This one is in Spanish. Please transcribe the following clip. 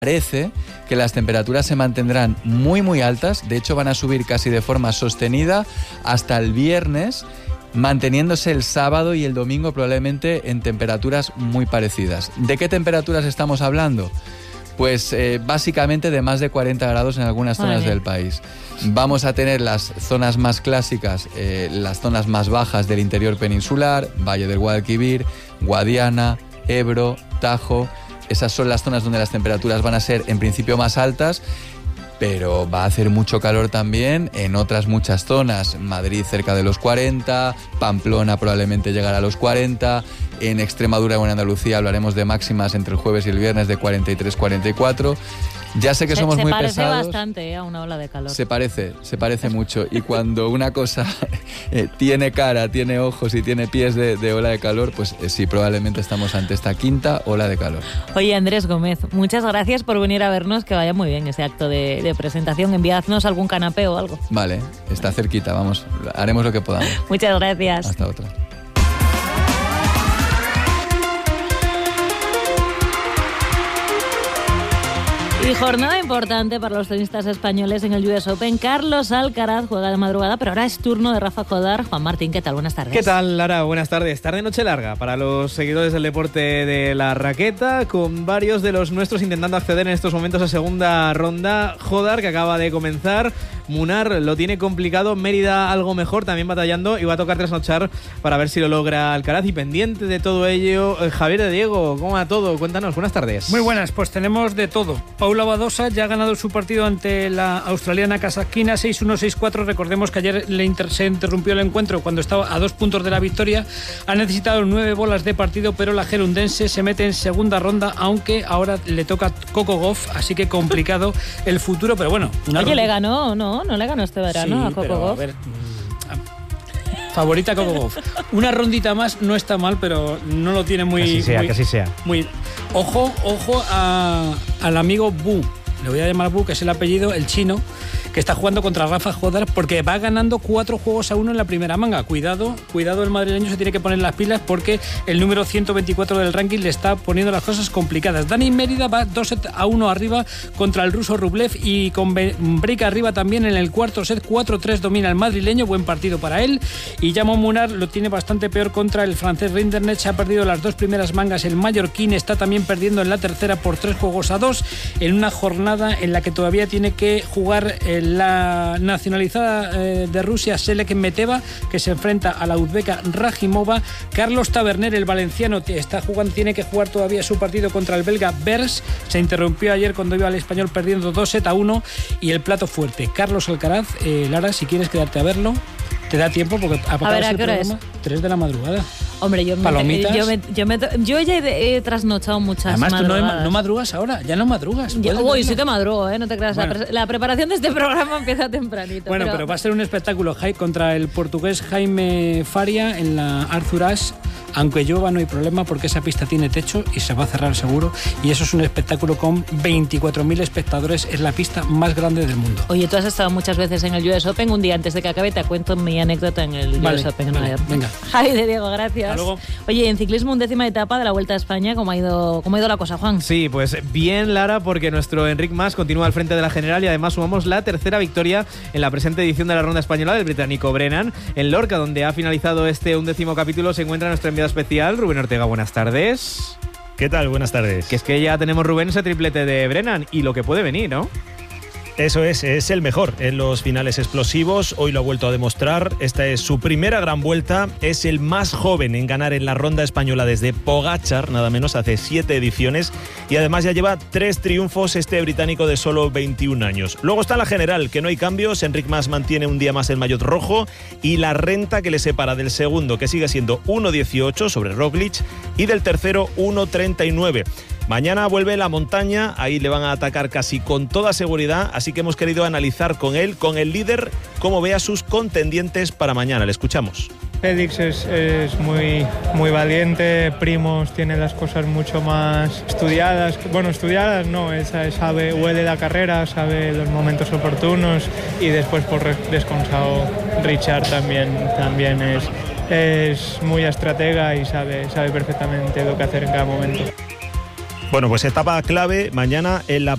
Parece que las temperaturas se mantendrán muy muy altas, de hecho van a subir casi de forma sostenida hasta el viernes, manteniéndose el sábado y el domingo probablemente en temperaturas muy parecidas. ¿De qué temperaturas estamos hablando? Pues básicamente de más de 40 grados en algunas zonas del país. Vamos a tener las zonas más clásicas, las zonas más bajas del interior peninsular, Valle del Guadalquivir, Guadiana, Ebro, Tajo. Esas son las zonas donde las temperaturas van a ser en principio más altas, pero va a hacer mucho calor también en otras muchas zonas. Madrid cerca de los 40, Pamplona probablemente llegará a los 40, en Extremadura o en Andalucía hablaremos de máximas entre el jueves y el viernes de 43, 44. Ya sé que somos muy pesados. Se parece bastante a una ola de calor. Se parece mucho. Y cuando una cosa tiene cara, tiene ojos y tiene pies de ola de calor, pues sí, probablemente estamos ante esta quinta ola de calor. Oye, Andrés Gómez, muchas gracias por venir a vernos, que vaya muy bien ese acto de presentación. Enviadnos algún canapé o algo. Vale, está cerquita, vamos, haremos lo que podamos. Muchas gracias. Hasta otra. Y jornada importante para los tenistas españoles en el US Open. Carlos Alcaraz juega de madrugada, pero ahora es turno de Rafa Jodar. Juan Martín, ¿qué tal? Buenas tardes. ¿Qué tal, Lara? Buenas tardes. Tarde noche larga para los seguidores del deporte de la raqueta, con varios de los nuestros intentando acceder en estos momentos a segunda ronda. Jodar, que acaba de comenzar. Munar lo tiene complicado. Mérida algo mejor, también batallando. Y va a tocar trasnochar para ver si lo logra Alcaraz. Y pendiente de todo ello, Javier de Diego, ¿cómo va todo? Cuéntanos. Buenas tardes. Muy buenas, pues tenemos de todo. Paula Badosa ya ha ganado su partido ante la australiana Kasatkina 6-1, 6-4. Recordemos que ayer se interrumpió el encuentro cuando estaba a 2 puntos de la victoria. Ha necesitado 9 bolas de partido, pero la gerundense se mete en segunda ronda, aunque ahora le toca Coco Gauff, así que complicado el futuro, pero bueno. Oye, le ganó, ¿no? No le ganó este verano a Coco Gauff. Favorita Coco Gauff. Una rondita más no está mal, pero no lo tiene muy... Que así sea. Muy... Ojo al amigo Bu. Le voy a llamar Bu, que es el apellido, el chino, que está jugando contra Rafa Jodar porque va ganando 4-1 en la primera manga. Cuidado, el madrileño se tiene que poner las pilas porque el número 124 del ranking le está poniendo las cosas complicadas. Dani Mérida va 2-1 arriba contra el ruso Rublev y con break arriba también en el cuarto set. 4-3 domina el madrileño, buen partido para él. Y Jamon Munar lo tiene bastante peor contra el francés Rinderknech. Se ha perdido las 2 primeras mangas. El mallorquín está también perdiendo en la tercera por 3-2 en una jornada en la que todavía tiene que jugar la nacionalizada de Rusia Selek Meteva, que se enfrenta a la uzbeka Rajimova. Carlos Taverner, el valenciano, tiene que jugar todavía su partido contra el belga Bers. Se interrumpió ayer cuando iba al Español perdiendo 2-1. Y el plato fuerte, Carlos Alcaraz. Lara, si quieres quedarte a verlo, te da tiempo porque a ver, ¿a qué hora es? 3 de la madrugada. Hombre, yo ya he trasnochado muchas madrugadas. Además, tú no madrugas ahora, ya no madrugas. Uy, sí que madrugo, no te creas. Bueno. La preparación de este programa empieza tempranito. Bueno, pero va a ser un espectáculo contra el portugués Jaime Faria en la Arthur Ashe. Aunque llueva no hay problema porque esa pista tiene techo y se va a cerrar seguro. Y eso es un espectáculo con 24.000 espectadores. Es la pista más grande del mundo. Oye, tú has estado muchas veces en el US Open. Un día antes de que acabe te cuento mi anécdota en el US Open. Venga. Javi de Diego, gracias. Hasta luego. Oye, en ciclismo, 11ª etapa de la Vuelta a España. ¿Cómo ha ido la cosa, Juan? Sí, pues bien, Lara, porque nuestro Enric Mas continúa al frente de la general y además sumamos la tercera victoria en la presente edición de la ronda española del británico Brennan. En Lorca, donde ha finalizado este 11º capítulo, se encuentra nuestro enviado especial, Rubén Ortega. Buenas tardes. ¿Qué tal? Buenas tardes. Que es que ya tenemos, Rubén, ese triplete de Brennan y lo que puede venir, ¿no? Eso es el mejor en los finales explosivos. Hoy lo ha vuelto a demostrar. Esta es su primera gran vuelta. Es el más joven en ganar en la ronda española desde Pogačar, nada menos, hace 7 ediciones. Y además ya lleva 3 triunfos este británico de solo 21 años. Luego está la general, que no hay cambios. Enric Mas mantiene un día más el maillot rojo. Y la renta que le separa del segundo, que sigue siendo 1.18 sobre Roglic, y del tercero 1.39. Mañana vuelve la montaña, ahí le van a atacar casi con toda seguridad, así que hemos querido analizar con él, con el líder, cómo ve a sus contendientes para mañana. Le escuchamos. Félix es muy valiente, Primoz tiene las cosas mucho más estudiadas. Bueno, estudiadas no, sabe, huele la carrera, sabe los momentos oportunos, y después por descansado Richard también es muy estratega y sabe perfectamente lo que hacer en cada momento. Bueno, pues etapa clave mañana en la